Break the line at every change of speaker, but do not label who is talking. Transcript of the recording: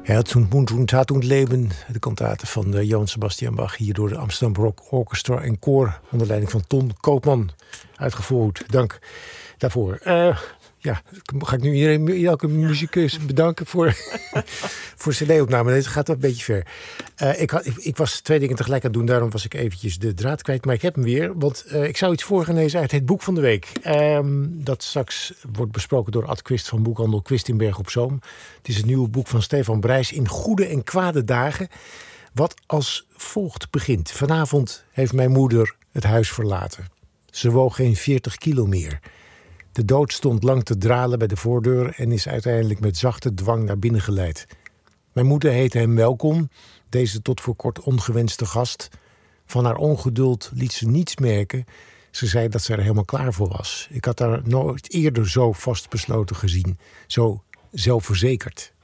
Herzog und Tat und Leben, de kantate van Johann Sebastian Bach, hier door de Amsterdam Baroque Orchestra en Koor onder leiding van Ton Koopman uitgevoerd. Dank daarvoor. Ga ik nu elke muzikus bedanken voor cd-opname. Deze gaat wel een beetje ver. Ik was 2 dingen tegelijk aan het doen, daarom was ik eventjes de draad kwijt. Maar ik heb hem weer, want ik zou iets voor gaan lezen uit het boek van de week. Dat straks wordt besproken door Ad Quist van boekhandel Quist in Berg op Zoom. Het is het nieuwe boek van Stefan Brijs, In goede en kwade dagen. Wat als volgt begint. Vanavond heeft mijn moeder het huis verlaten. Ze woog geen 40 kilo meer. De dood stond lang te dralen bij de voordeur en is uiteindelijk met zachte dwang naar binnen geleid. Mijn moeder heette hem welkom, deze tot voor kort ongewenste gast. Van haar ongeduld liet ze niets merken. Ze zei dat ze er helemaal klaar voor was. Ik had haar nooit eerder zo vastbesloten gezien, zo zelfverzekerd.